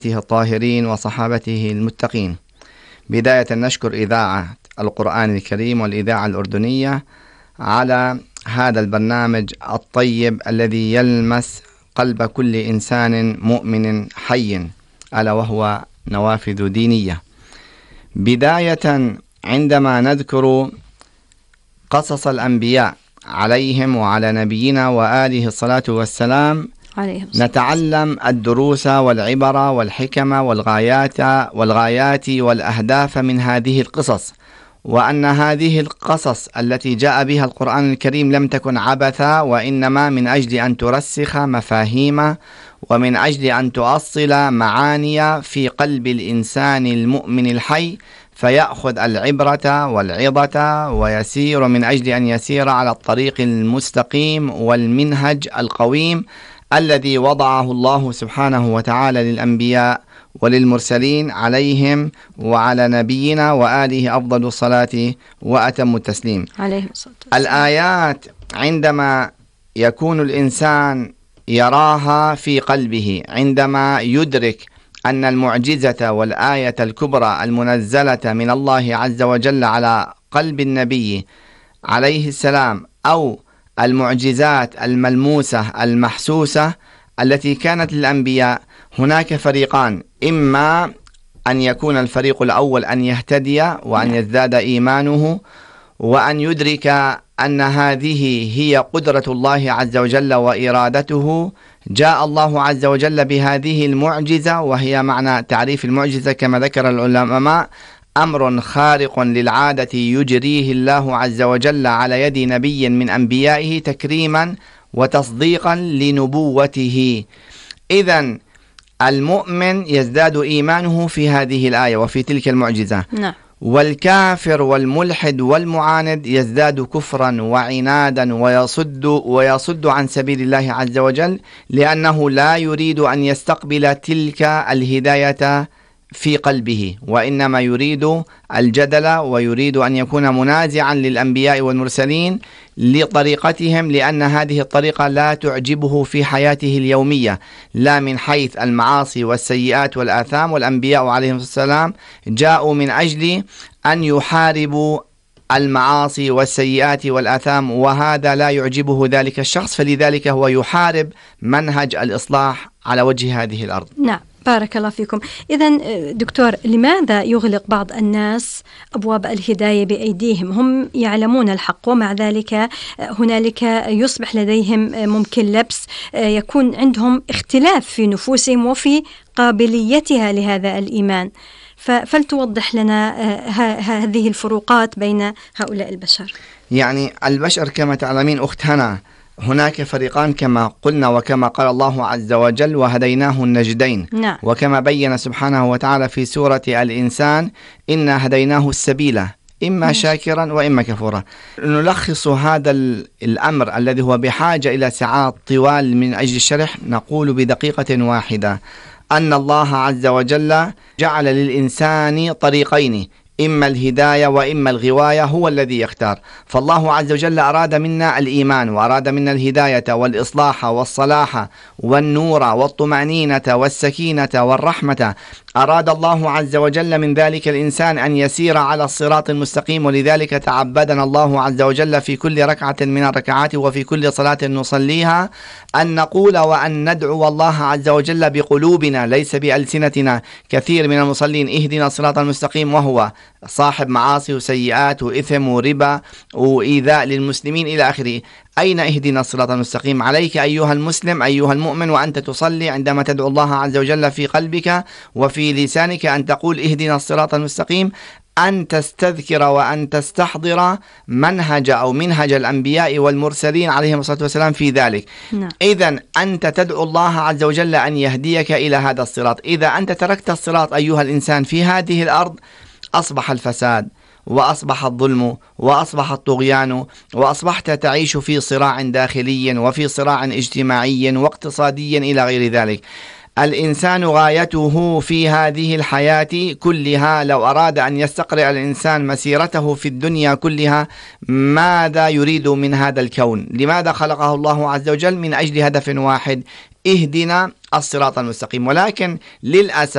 الطاهرين وصحابته المتقين. بداية نشكر إذاعة القرآن الكريم والإذاعة الأردنية على هذا البرنامج الطيب الذي يلمس قلب كل إنسان مؤمن حي، ألا وهو نوافذ دينية. بداية عندما نذكر قصص الأنبياء عليهم وعلى نبينا وآله الصلاة والسلام نتعلم الدروس والعبر والحكم والغايات والأهداف من هذه القصص، وأن هذه القصص التي جاء بها القرآن الكريم لم تكن عبثا، وإنما من أجل أن ترسخ مفاهيم ومن أجل أن تؤصل معاني في قلب الإنسان المؤمن الحي، فيأخذ العبرة والعظة ويسير من أجل أن يسير على الطريق المستقيم والمنهج القويم الذي وضعه الله سبحانه وتعالى للأنبياء وللمرسلين عليهم وعلى نبينا وآله أفضل الصلاة وأتم التسليم عليه الصلاة والسلام. الآيات عندما يكون الإنسان يراها في قلبه، عندما يدرك أن المعجزة والآية الكبرى المنزلة من الله عز وجل على قلب النبي عليه السلام، أو المعجزات الملموسة المحسوسة التي كانت للأنبياء، هناك فريقان: إما أن يكون الفريق الأول أن يهتدي وأن يزداد إيمانه وأن يدرك أن هذه هي قدرة الله عز وجل وإرادته. جاء الله عز وجل بهذه المعجزة، وهي معنى تعريف المعجزة كما ذكر العلماء: أمر خارق للعادة يجريه الله عز وجل على يد نبي من أنبيائه تكريما وتصديقا لنبوته. إذن المؤمن يزداد إيمانه في هذه الآية وفي تلك المعجزة، والكافر والملحد والمعاند يزداد كفرا وعنادا ويصد عن سبيل الله عز وجل، لأنه لا يريد أن يستقبل تلك الهداية في قلبه، وإنما يريد الجدل ويريد أن يكون منازعا للأنبياء والمرسلين لطريقتهم، لأن هذه الطريقة لا تعجبه في حياته اليومية، لا من حيث المعاصي والسيئات والآثام. والأنبياء عليهم السلام جاءوا من أجل أن يحاربوا المعاصي والسيئات والآثام، وهذا لا يعجبه ذلك الشخص، فلذلك هو يحارب منهج الإصلاح على وجه هذه الأرض. نعم، بارك الله فيكم. إذن دكتور، لماذا يغلق بعض الناس أبواب الهداية بأيديهم؟ هم يعلمون الحق، ومع ذلك هنالك يصبح لديهم ممكن لبس، يكون عندهم اختلاف في نفوسهم وفي قابليتها لهذا الإيمان. فلتوضح لنا هذه الفروقات بين هؤلاء البشر. يعني البشر كما تعلمين أخت هنا، هناك فريقان كما قلنا، وكما قال الله عز وجل: وهديناه النجدين. نعم. وكما بين سبحانه وتعالى في سورة الإنسان: إنا هديناه السبيل إما شاكرا وإما كفورا. نلخص هذا الأمر الذي هو بحاجة إلى ساعات طوال من أجل الشرح، نقول بدقيقة واحدة أن الله عز وجل جعل للإنسان طريقين: إما الهداية وإما الغواية، هو الذي يختار. فالله عز وجل أراد منا الإيمان، وأراد منا الهداية والإصلاح والصلاح والنور والطمأنينة والسكينة والرحمة. أراد الله عز وجل من ذلك الإنسان أن يسير على الصراط المستقيم، ولذلك تعبدنا الله عز وجل في كل ركعة من الركعات وفي كل صلاة نصليها أن نقول وأن ندعو الله عز وجل بقلوبنا ليس بألسنتنا. كثير من المصلين: اهدنا الصراط المستقيم، وهو صاحب معاصي وسيئات وإثم وربا وإيذاء للمسلمين إلى آخره. أين اهدنا الصراط المستقيم؟ عليك أيها المسلم أيها المؤمن وأنت تصلي، عندما تدعو الله عز وجل في قلبك وفي لسانك أن تقول اهدنا الصراط المستقيم، أن تستذكر وأن تستحضر منهج الأنبياء والمرسلين عليهم الصلاة والسلام في ذلك. إذن أنت تدعو الله عز وجل أن يهديك إلى هذا الصراط. إذا أنت تركت الصراط أيها الإنسان في هذه الأرض، أصبح الفساد وأصبح الظلم وأصبح الطغيان، وأصبحت تعيش في صراع داخلي وفي صراع اجتماعي واقتصادي إلى غير ذلك. الإنسان غايته في هذه الحياة كلها، لو أراد أن يستقرئ الإنسان مسيرته في الدنيا كلها، ماذا يريد من هذا الكون؟ لماذا خلقه الله عز وجل؟ من أجل هدف واحد: اهدنا الصراط المستقيم. ولكن للأسف